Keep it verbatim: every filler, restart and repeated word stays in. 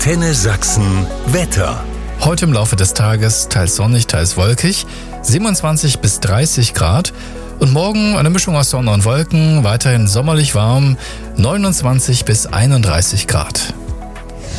Antenne Sachsen Wetter. Heute im Laufe des Tages teils sonnig, teils wolkig, siebenundzwanzig bis dreißig Grad. Und morgen eine Mischung aus Sonne und Wolken, weiterhin sommerlich warm, neunundzwanzig bis einunddreißig Grad.